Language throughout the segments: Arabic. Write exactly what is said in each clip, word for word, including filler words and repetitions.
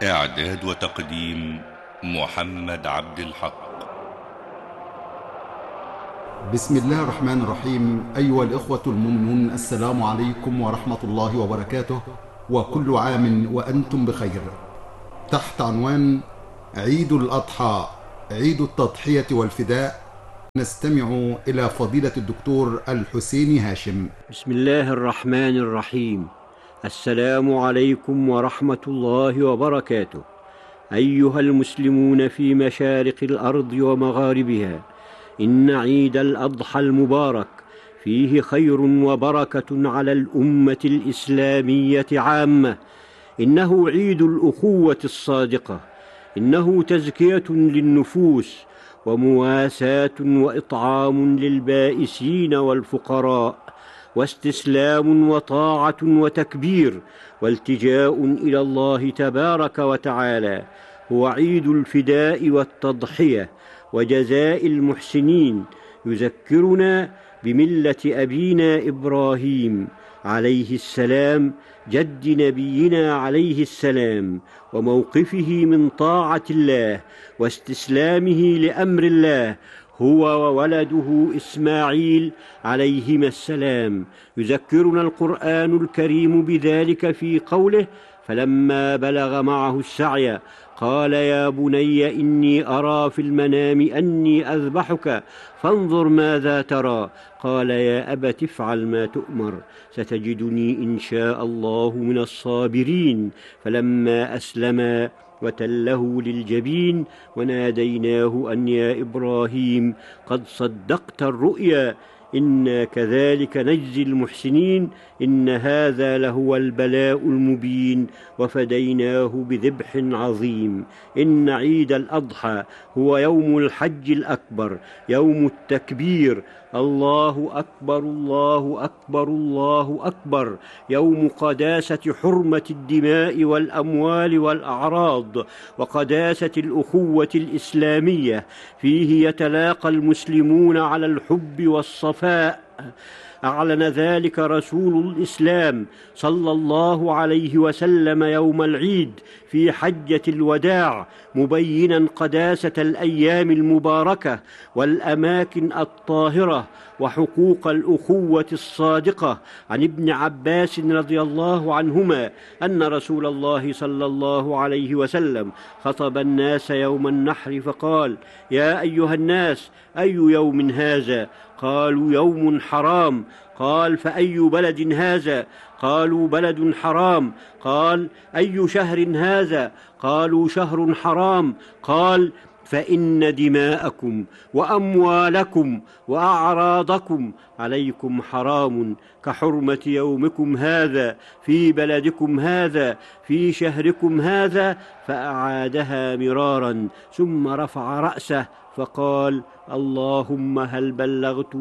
إعداد وتقديم محمد عبد الحق. بسم الله الرحمن الرحيم. أيها الإخوة المؤمنون، السلام عليكم ورحمة الله وبركاته، وكل عام وأنتم بخير. تحت عنوان عيد الأضحى، عيد التضحية والفداء، نستمع إلى فضيلة الدكتور الحسيني هاشم. بسم الله الرحمن الرحيم. السلام عليكم ورحمة الله وبركاته. أيها المسلمون في مشارق الأرض ومغاربها، إن عيد الأضحى المبارك فيه خير وبركة على الأمة الإسلامية عامة. إنه عيد الأخوة الصادقة، إنه تزكية للنفوس ومواساة وإطعام للبائسين والفقراء، واستسلام وطاعة وتكبير والتجاء إلى الله تبارك وتعالى. هو عيد الفداء والتضحية وجزاء المحسنين، يذكرنا بملة أبينا إبراهيم عليه السلام، جد نبينا عليه السلام، وموقفه من طاعة الله واستسلامه لأمر الله هو وولده إسماعيل عليهما السلام. يذكرنا القرآن الكريم بذلك في قوله: فلما بلغ معه السعي قال يا بني إني أرى في المنام أني أذبحك فانظر ماذا ترى. قال يا أبت افعل ما تؤمر ستجدني إن شاء الله من الصابرين. فلما أسلما وتله للجبين وناديناه أن يا إبراهيم قد صدقت الرؤيا إنا كذلك نجزي المحسنين إن هذا لهو البلاء المبين وفديناه بذبح عظيم. إن عيد الأضحى هو يوم الحج الأكبر، يوم التكبير، الله أكبر الله أكبر الله أكبر، يوم قداسة حرمة الدماء والأموال والأعراض وقداسة الأخوة الإسلامية. فيه يتلاقى المسلمون على الحب والصفاء. أعلن ذلك رسول الإسلام صلى الله عليه وسلم يوم العيد في حجة الوداع، مبينا قداسة الأيام المباركة والأماكن الطاهرة وحقوق الأخوة الصادقة. عن ابن عباس رضي الله عنهما أن رسول الله صلى الله عليه وسلم خطب الناس يوم النحر فقال: يا أيها الناس، أي يوم هذا؟ قالوا: يوم حرام. قال: فأي بلد هذا؟ قالوا: بلد حرام. قال: أي شهر هذا؟ قالوا: شهر حرام. قال: فإن دماءكم وأموالكم وأعراضكم عليكم حرام كحرمة يومكم هذا في بلدكم هذا في شهركم هذا. فأعادها مرارا ثم رفع رأسه فقال: اللهم هل بلغت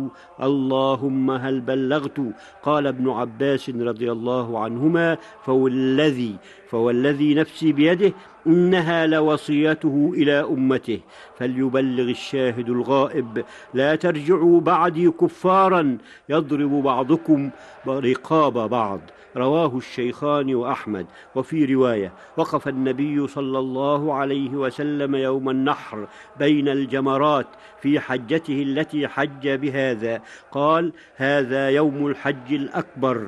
اللهم هل بلغت. قال ابن عباس رضي الله عنهما: فوالذي فوالذي نفسي بيده إنها لوصيته إلى أمته، فليبلغ الشاهد الغائب، لا ترجعوا بعدي كفارا يضرب بعضكم رقاب بعض. رواه الشيخان وأحمد. وفي رواية: وقف النبي صلى الله عليه وسلم يوم النحر بين الجمرات في حجته التي حج بهذا، قال: هذا يوم الحج الأكبر،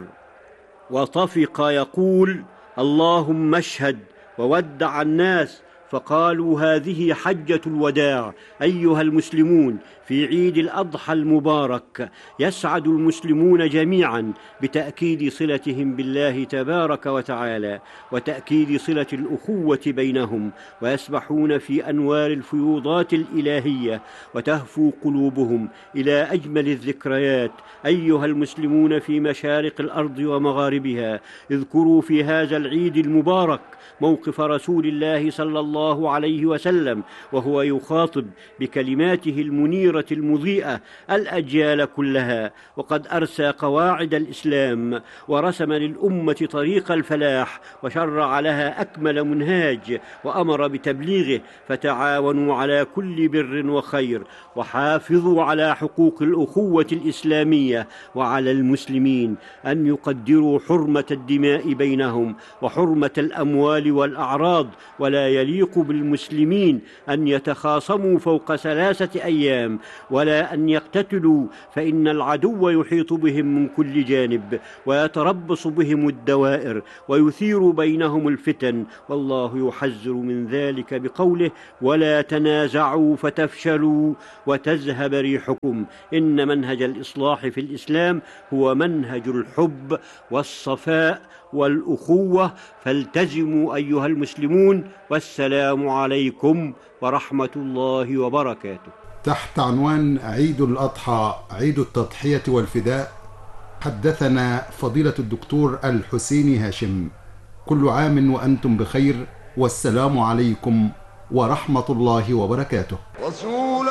وطفق يقول: اللهم اشهد، وودع الناس. فقالوا: هذه حجة الوداع. أيها المسلمون، في عيد الأضحى المبارك يسعد المسلمون جميعا بتأكيد صلتهم بالله تبارك وتعالى وتأكيد صلة الأخوة بينهم، ويسبحون في أنوار الفيوضات الإلهية وتهفو قلوبهم إلى أجمل الذكريات. أيها المسلمون في مشارق الأرض ومغاربها، اذكروا في هذا العيد المبارك موقف رسول الله صلى الله الله عليه وسلم وهو يخاطب بكلماته المنيرة المضيئة الأجيال كلها، وقد أرسى قواعد الإسلام ورسم للأمة طريق الفلاح وشرع لها أكمل منهاج وأمر بتبليغه، فتعاونوا على كل بر وخير، وحافظوا على حقوق الأخوة الإسلامية، وعلى المسلمين أن يقدروا حرمة الدماء بينهم وحرمة الأموال والأعراض، ولا يليق بالمسلمين أن يتخاصموا فوق ثلاثة أيام ولا أن يقتتلوا، فإن العدو يحيط بهم من كل جانب ويتربص بهم الدوائر ويثير بينهم الفتن، والله يحذر من ذلك بقوله: ولا تنازعوا فتفشلوا وتذهب ريحكم. إن منهج الإصلاح في الإسلام هو منهج الحب والصفاء والأخوة، فالتزموا أيها المسلمون، والسلام عليكم ورحمة الله وبركاته. تحت عنوان عيد الأضحى، عيد التضحية والفداء، حدثنا فضيلة الدكتور الحسيني هاشم. كل عام وأنتم بخير، والسلام عليكم ورحمة الله وبركاته.